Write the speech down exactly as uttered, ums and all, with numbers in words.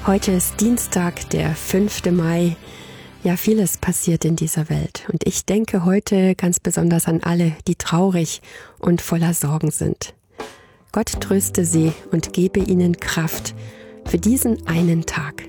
Heute ist Dienstag, der fünfte Mai. Ja, vieles passiert in dieser Welt. Und ich denke heute ganz besonders an alle, die traurig und voller Sorgen sind. Gott tröste sie und gebe ihnen Kraft für diesen einen Tag.